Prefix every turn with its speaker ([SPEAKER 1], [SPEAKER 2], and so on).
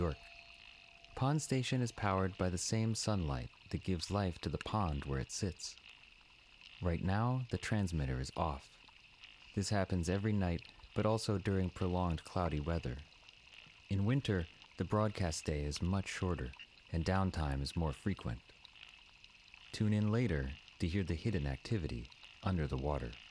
[SPEAKER 1] York. Pond Station is powered by the same sunlight that gives life to the pond where it sits. Right now, the transmitter is off. This happens every night, but also during prolonged cloudy weather. In winter, the broadcast day is much shorter, and downtime is more frequent. Tune in later to hear the hidden activity under the water.